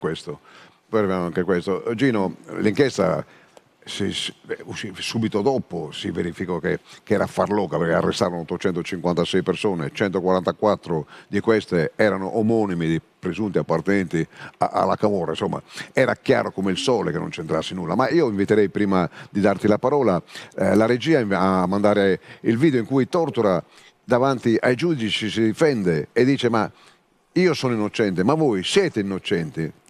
questo. Poi arriviamo anche a questo. Gino, l'inchiesta subito dopo si verificò che era farlocca, perché arrestarono 856 persone, 144 di queste erano omonimi di presunti appartenenti alla camorra. Insomma, era chiaro come il sole che non c'entrasse nulla. Ma io inviterei, prima di darti la parola, la regia a mandare il video in cui Tortora davanti ai giudici si difende e dice: ma io sono innocente, ma voi siete innocenti.